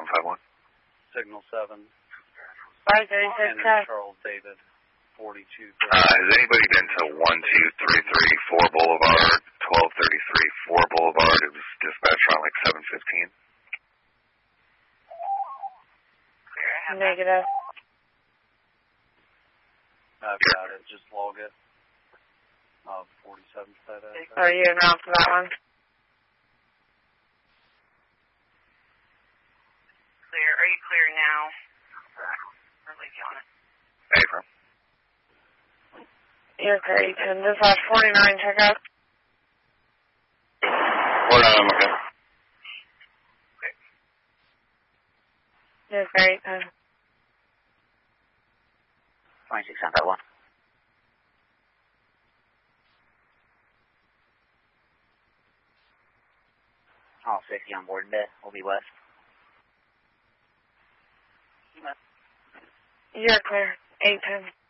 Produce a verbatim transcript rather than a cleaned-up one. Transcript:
seven five one. Signal seven. five thirty-six, and Charles David, forty-two. Uh, has anybody been to one two three three four Boulevard, twelve thirty-three four Boulevard? It was dispatched around like seven fifteen. Negative. I've got it. Just log it. Uh, forty-seven said that. Are you announced for that one? Clear. Are you clear now? Or leave you on it? April. You're great. And this last forty-nine checkup. forty-nine, okay. You're great. And twenty-six seven five one. All safety on board today. We'll be west. you're clear. eight ten.